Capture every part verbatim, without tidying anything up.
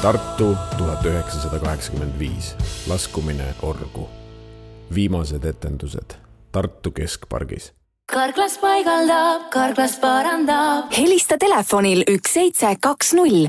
Tartu tuhat üheksasada kaheksakümmend viis. Laskumine orgu. Viimased etendused Tartu Keskpargis. Karklas paigaldab, Karklas parandab. Helista telefonil üks seitse kaks null.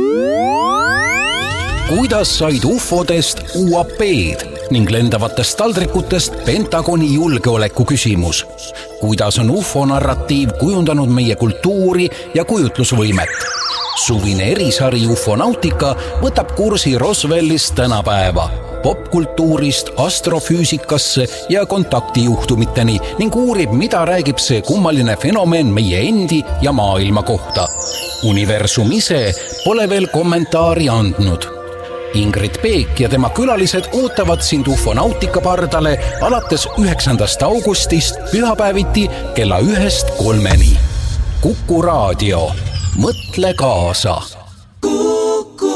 Kuidas said ufodest U A P-d ning lendavatest taldrikutest Pentagoni julgeoleku küsimus? Kuidas on ufo-narratiiv kujundanud meie kultuuri ja kujutlusvõimet? Suvine erisari Ufonautika võtab kursi Roswellist tänapäeva, popkultuurist astrofüüsikasse ja kontaktijuhtumiteni ning uurib, mida räägib see kummaline fenomen meie endi ja maailma kohta. Universum ise pole veel kommentaari andnud. Ingrid Peek ja tema külalised ootavad sind Ufonautika pardale alates üheksandast augustist pühapäeviti kella ühest kolmeni. Kuku raadio. Mõtle kaasa. Kuku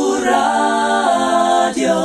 raadio.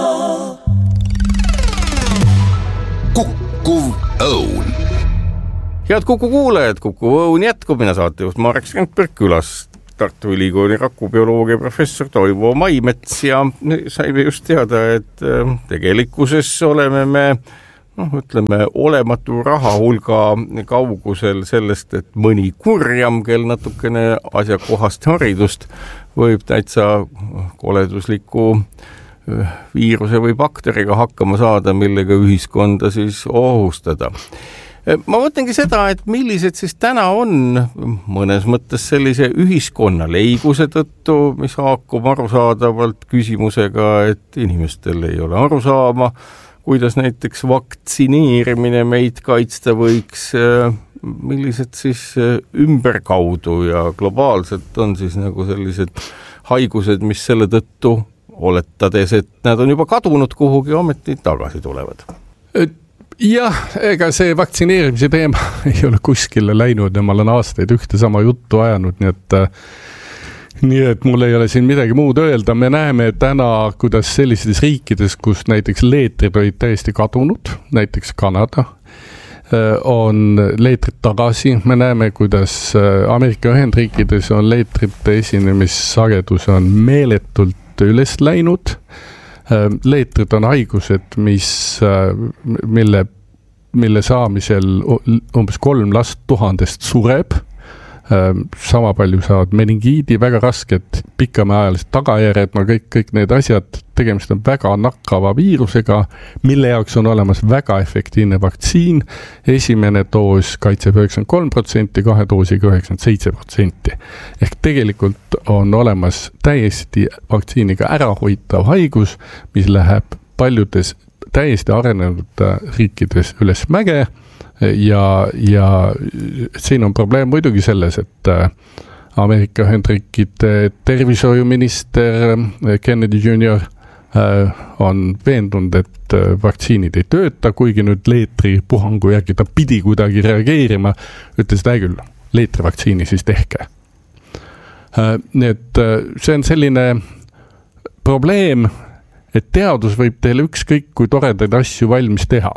Kuku Õun. Head Kuku kuulajad, Kuku Õun jätkub. Mina saatejuht Marek Strandberg külas Tartu Ülikooli rakubioloogia professor Toivo Maimets ja saime just teada, et tegelikkuses oleme me noh, ütleme, olematu raha hulga kaugusel sellest, et mõni kurjam, kel natukene asjakohast haridust võib täitsa koledusliku viiruse või bakteriga hakkama saada, millega ühiskonda siis ohustada. Ma mõtlengi seda, et millised siis täna on mõnes mõttes sellise ühiskonna leiguse tõttu, mis haakub arusaadavalt küsimusega, et inimestel ei ole arusaama, kuidas näiteks vaktsineerimine meid kaitsta võiks, millised siis ümberkaudu ja globaalselt on siis nagu sellised haigused, mis selle tõttu oletades, et nad on juba kadunud kuhugi, ometi tagasi tulevad. Jah, ega see vaktsineerimise teema ei ole kuskile läinud ja ma olen aastaid ühte sama juttu ajanud, nii et Nii et mul ei ole siin midagi muud öelda. Me näeme täna, kuidas sellistes riikides, kus näiteks leetrid olid täiesti kadunud, näiteks Kanada, on leetrid tagasi. Me näeme, kuidas Ameerika Ühendriikides on leetrite esinemissagedus on meeletult üles läinud. Leetrid on haigused, mis, mille, mille saamisel umbes kolm last tuhandest sureb. Sama palju saavad meningiidi, väga rasked pikamaajalised tagajärjed, no kõik, kõik need asjad, tegemist on väga nakkava viirusega, mille jaoks on olemas väga efektiivne vaktsiin. Esimene doos kaitseb üheksakümmend kolm protsenti, kahe doosiga üheksakümmend seitse protsenti. Ehk tegelikult on olemas täiesti vaktsiiniga ärahoitav haigus, mis läheb paljudes täiesti arenenud riikides üles mäge. Ja, ja siin on probleem muidugi selles, et Ameerika Ühendriikide tervishoiuminister Kennedy junior on veendunud, et vaktsiinid ei tööta, kuigi nüüd leetri puhangu järgi ta pidi kuidagi reageerima, ütles ta küll, leetri vaktsiini siis tehke. Nii et see on selline probleem, et teadus võib teile ükskõik kui toredaid asju valmis teha,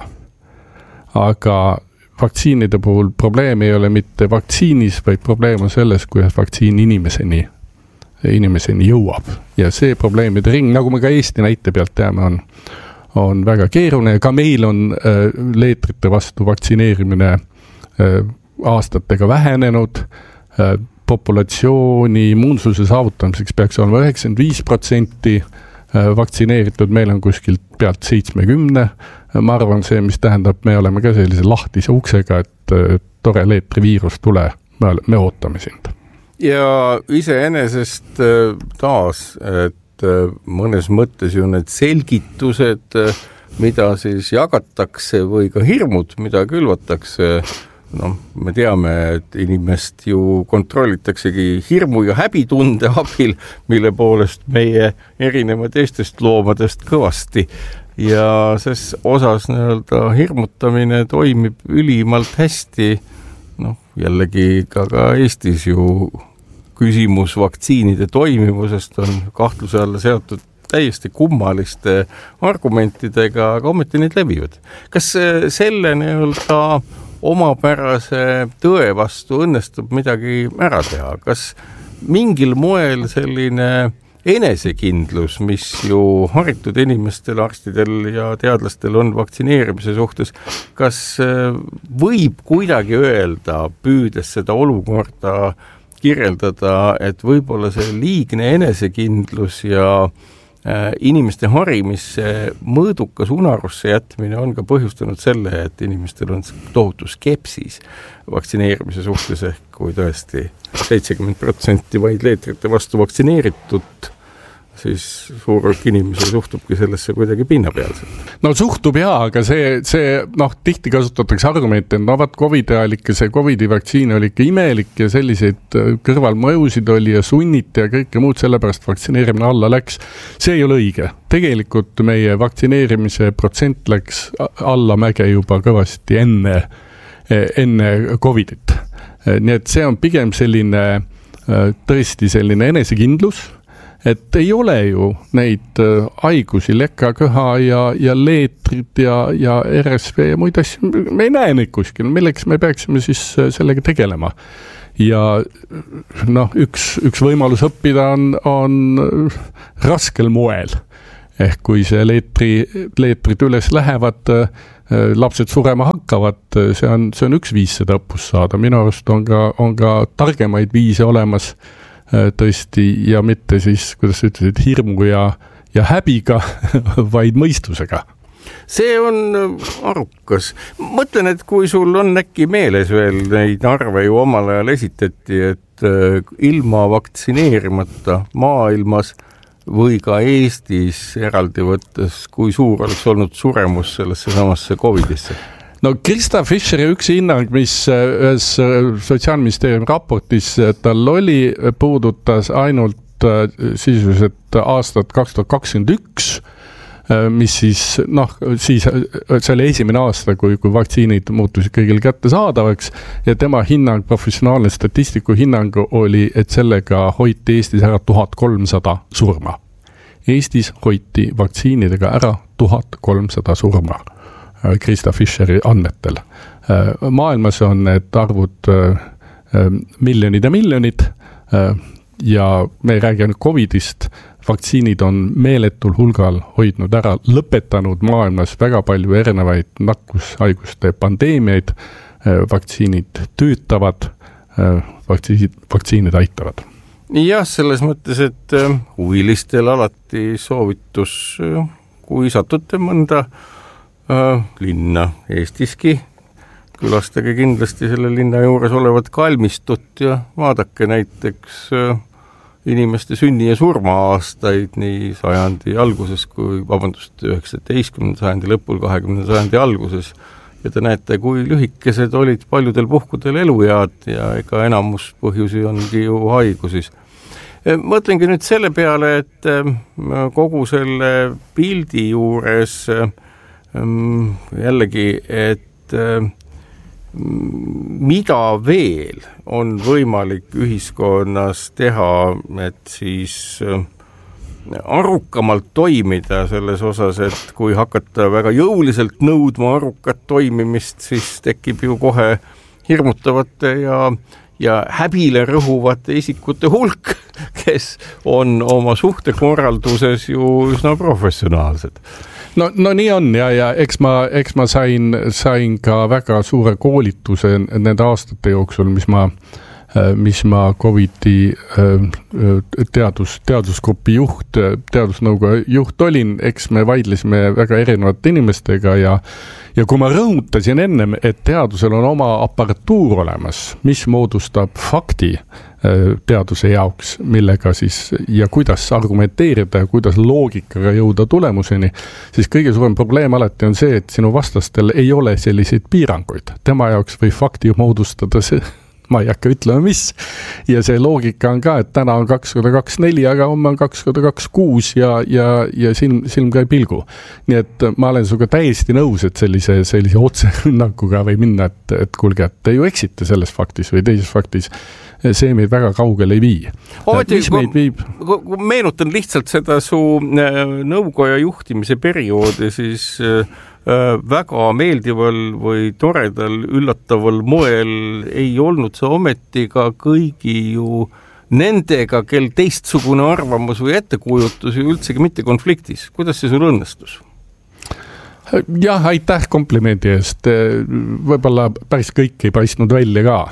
aga vaktsiinide puhul probleem ei ole mitte vaktsiinis, vaid probleem on selles, kuidas vaktsiin inimeseni, inimeseni jõuab. Ja see probleemide ring, nagu me ka Eesti näite pealt teame, on, on väga keeruline. Ka meil on äh, leetrite vastu vaktsineerimine äh, aastatega vähenenud. Äh, populatsiooni immuunsuse saavutamiseks peaks olema üheksakümmend viis protsenti vaktsineeritud, meil on kuskilt pealt seitsekümmend. Ma arvan see, mis tähendab, me oleme ka sellise lahtise uksega, et tore leetriviirus tule, me, me ootame sind. Ja iseenesest taas, et mõnes mõttes ju need selgitused, mida siis jagatakse või ka hirmud, mida külvatakse, no, me teame, et inimest ju kontrollitaksegi hirmu ja häbitunde abil, mille poolest meie erineva teistest loomadest kõvasti. Ja ses osas nii-öelda hirmutamine toimib ülimalt hästi. No, jällegi ka, ka Eestis ju küsimus vaktsiinide toimivusest on kahtluse alla seotud täiesti kummaliste argumentidega, aga ometi neid levivad. Kas selle nii-öelda omapärase tõe vastu õnnestub midagi ära teha? Kas mingil moel selline enesekindlus, mis ju haritud inimestel, arstidel ja teadlastel on vaktsineerimise suhtes, kas võib kuidagi öelda, püüdes seda olukorda kirjeldada, et võib-olla see liigne enesekindlus ja inimeste harimisse mõõdukas unarusse jätmine on ka põhjustanud selle, et inimestel on tohutu skepsis vaktsineerimise suhtes, ehk kui tõesti seitsekümmend protsenti vaid leetrite vastu vaktsineeritud, siis suur hulk inimesi suhtubki sellesse kuidagi pinnapealselt. No suhtub jaa, aga see, see noh, tihti kasutatakse argumente, et no vaat COVID ajal ikka see COVIDi vaktsiin oli ikka imelik ja selliseid kõrvalmõjusid oli ja sunniti ja kõike muud, sellepärast vaktsineerimine alla läks. See ei ole õige. Tegelikult meie vaktsineerimise protsent läks alla mäge juba kõvasti enne, enne COVIDit. Nii et see on pigem selline tõesti selline enesekindlus, et ei ole ju neid haigusi, leka, köha ja, ja leetrid ja, ja R S V ja muid asju, me ei näe neid kuskil, milleks me peaksime siis sellega tegelema. Ja noh, üks, üks võimalus õppida on, on raskel moel. Ehk kui see leetri, leetrid üles lähevad, lapsed surema hakkavad, see on, see on üks viis seda õppust saada. Minu arust on ka, on ka targemaid viise olemas tõesti ja mitte siis, kuidas sa ütlesid, hirmu ja, ja häbiga, vaid mõistusega. See on arukas. Mõtlen, et kui sul on äkki meeles veel neid arve ju omal ajal esitati, et ilma vaktsineerimata maailmas või ka Eestis eraldi võttes, kui suur oleks olnud suremus sellesse samasse COVIDisse? No Krista Fischeri üks hinnang, mis ühes Sotsiaalministeeriumi raportis tal oli, puudutas ainult sisuliselt aastat kaks tuhat kakskümmend üks, mis siis, noh, siis see oli esimene aasta, kui, kui vaktsiinid muutusid kõigil kättesaadavaks ja tema hinnang, professionaalne statistiku hinnang oli, et sellega hoiti Eestis ära tuhat kolmsada surma. Eestis hoiti vaktsiinidega ära tuhat kolmsada surma. Krista Fischeri andmetel. Maailmas on need arvud miljonid ja miljonid ja me ei räägi ainult COVIDist, vaktsiinid on meeletul hulgal hoidnud ära, lõpetanud maailmas väga palju erinevaid nakkushaiguste pandeemiaid, vaktsiinid töötavad, vaktsiinid, vaktsiinid aitavad. Jah, selles mõttes, et huvilistel alati soovitus, kui satute mõnda linna Eestiski, külastage kindlasti selle linna juures olevat kalmistut ja vaadake näiteks inimeste sünni- ja surma-aastaid nii sajandi alguses kui, vabandust, üheksateistkümnenda sajandi lõpul, kahekümnenda sajandi alguses ja te näete, kui lühikesed olid paljudel puhkudel eluead ja ega enamus põhjusi ongi ju haigusis. Mõtlengi nüüd selle peale, et kogu selle pildi juures jällegi, et mida veel on võimalik ühiskonnas teha, et siis arukamalt toimida selles osas, et kui hakata väga jõuliselt nõudma arukat toimimist, siis tekib ju kohe hirmutavate ja ja häbile rõhuvate isikute hulk, kes on oma suhtekorralduses ju üsna professionaalsed. No, no nii on ja, ja eks ma, eks ma sain, sain ka väga suure koolituse nende aastate jooksul, mis ma, mis ma COVIDi teadus, teadusgrupi juht, teadusnõukogu juht olin, eks me vaidlesime väga erinevate inimestega ja Ja kui ma rõhutasin ennem, et teadusel on oma aparatuur olemas, mis moodustab fakti teaduse jaoks, millega siis ja kuidas argumenteerida ja kuidas loogikaga jõuda tulemuseni, siis kõige suurem probleem alati on see, et sinu vastastel ei ole selliseid piiranguid. Tema jaoks või fakti moodustada see, ma ei hakka ütlema mis. Ja see loogika on ka, et täna on kaks korda kaks neli, aga homme on kaks korda kaks kuus ja, ja, ja silm, silm ka ei pilgu. Nii et ma olen suga täiesti nõus, et sellise, sellise otserünnakuga või minna, et, et kulge, et te ju eksite selles faktis või teises faktis. See meid väga kaugele ei vii. Ooti, mis meid viib? Kui meenutan lihtsalt seda su nõukoja juhtimise perioodi, siis väga meeldival või toredal, üllataval moel ei olnud see ometi ka kõigi ju nendega, kel teistsugune arvamus või ettekujutus ju üldsegi mitte konfliktis. Kuidas see sul õnnestus? Jah, aitäh komplimendi eest. Võib-olla päris kõik ei paistnud välja ka.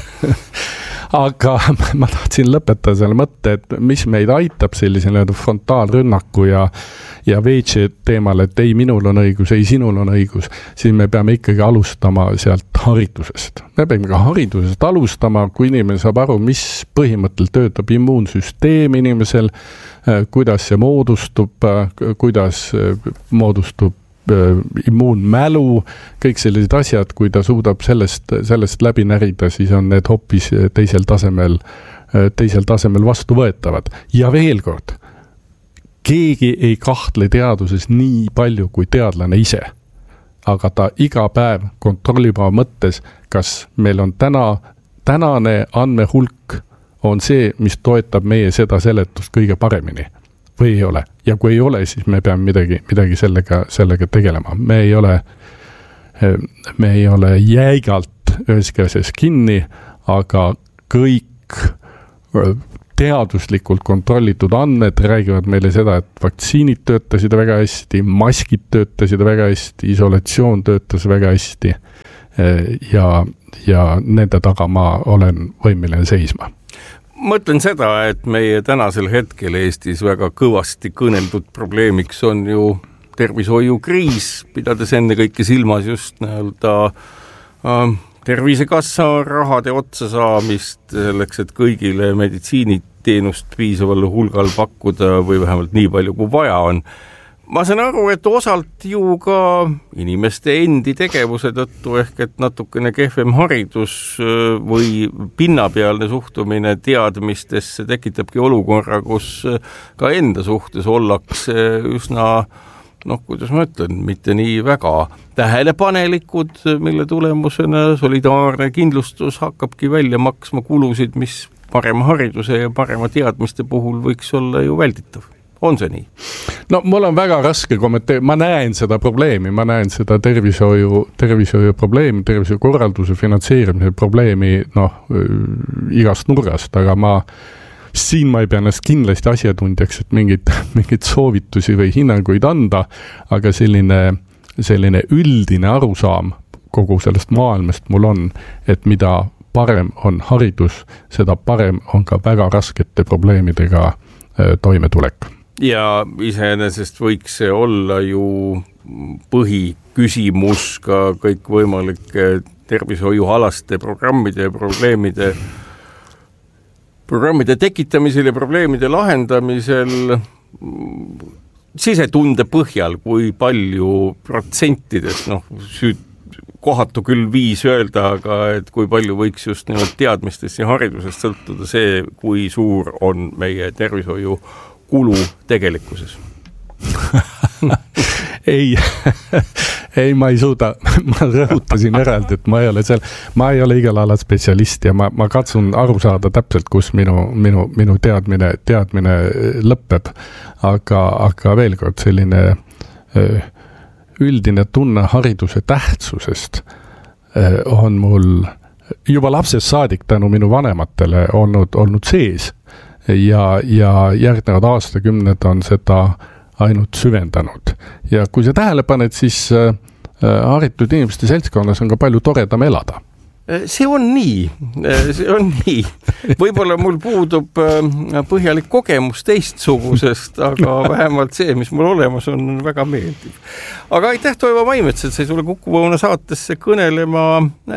Aga ma tahtsin lõpetada selle mõtte, et mis meid aitab sellise frontaalrünnaku ja, ja veitsi teemal, et ei minul on õigus, ei sinul on õigus, siis me peame ikkagi alustama sealt haridusest. Me peame ka haridusest alustama, kui inimene saab aru, mis põhimõttel töötab immuunsüsteem inimesel, kuidas see moodustub, kuidas moodustub immuunmälu, kõik sellised asjad, kui ta suudab sellest, sellest läbi närida, siis on need hoopis teisel tasemel, teisel tasemel vastu võetavad. Ja veel kord, keegi ei kahtle teaduses nii palju kui teadlane ise, aga ta iga päev kontrollib oma mõttes, kas meil on täna, tänane andmehulk on see, mis toetab meie seda seletust kõige paremini või ei ole. Ja kui ei ole, siis me peame midagi, midagi sellega, sellega tegelema. Me ei ole, me ei ole jäigalt üheski asjas kinni, aga kõik teaduslikult kontrollitud andmed räägivad meile seda, et vaktsiinid töötasid väga hästi, maskid töötasid väga hästi, isolatsioon töötas väga hästi ja, ja nende taga ma olen võimeline seisma. Mõtlen seda, et meie tänasel hetkel Eestis väga kõvasti kõneldud probleemiks on ju tervishoiukriis, pidades enne kõike silmas just näolda äh, tervisekassa rahade otsa saamist selleks, et kõigile meditsiiniteenust piisaval hulgal pakkuda või vähemalt nii palju, kui vaja on. Ma saan aru, et osalt ju ka inimeste endi tegevuse tõttu ehk et natukene kehvem haridus või pinnapealne suhtumine teadmistesse tekitabki olukorra, kus ka enda suhtes ollakse üsna, noh, kuidas ma ütlen, mitte nii väga tähelepanelikud, mille tulemusena solidaarne kindlustus hakkabki välja maksma kulusid, mis parema hariduse ja parema teadmiste puhul võiks olla ju välditav. On see nii? No mul on väga raske kommenteerida, ma näen seda probleemi, ma näen seda tervishoiu, tervishoiu probleemi, tervishoiu korralduse finantseerimise probleemi, noh, igast nurgast, aga ma, siin ma ei pea ennast kindlasti asjatundjaks, et mingid, mingid soovitusi või hinnanguid anda, aga selline, selline üldine arusaam kogu sellest maailmast mul on, et mida parem on haridus, seda parem on ka väga raskete probleemidega toimetulek. Ja iseenesest võiks see olla ju põhiküsimus ka kõik võimalike tervishoiualaste programmide ja probleemide, programmide tekitamisel ja probleemide lahendamisel sisetunde põhjal, kui palju protsentides, noh, süüd, kohatu küll viis öelda, aga et kui palju võiks just nimelt teadmistest ja haridusest sõltuda see, kui suur on meie tervishoiu kulu tegelikkuses. ei, ei, ma ei suuda, ma rõhutasin eraldi, et ma ei ole seal, ma ei ole igal alal spetsialist ja ma, ma katsun aru saada täpselt, kus minu, minu, minu teadmine, teadmine lõpeb, aga, aga veel kord selline üldine tunne hariduse tähtsusest on mul juba lapsest saadik tänu minu vanematele olnud, olnud sees ja, ja järgnevad aastakümned on seda ainult süvendanud. Ja kui sa tähele paned, siis haritud inimeste seltskonnas on ka palju toredam elada. See on nii, see on nii. Võib-olla mul puudub põhjalik kogemus teistsugusest, aga vähemalt see, mis mul olemas on, on väga meeldiv. Aga aitäh, Toivo Maimets, et sai sulle Kuku-Õuna saatesse kõnelema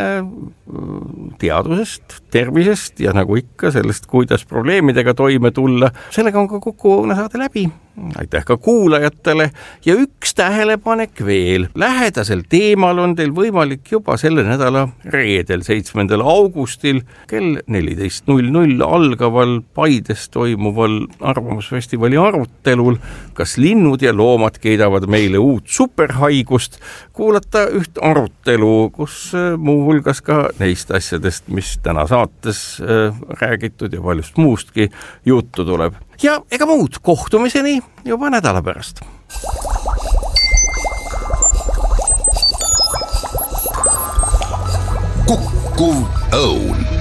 teadusest, tervisest ja nagu ikka sellest, kuidas probleemidega toime tulla. Sellega on ka Kuku-Õuna saade läbi. Aitäh ka kuulajatele ja üks tähelepanek veel. Lähedasel teemal on teil võimalik juba selle nädala reedel, seitsmendal augustil kell neliteist null null algaval Paides toimuval arvamusfestivali arutelul, kas linnud ja loomad keedavad meile uut superhaigust, kuulata üht arutelu, kus muuhulgas ka neist asjadest, mis täna saates räägitud ja paljust muustki juttu tuleb. Ja ega muud, kohtumiseni juba nädala pärast. Kuku Õun.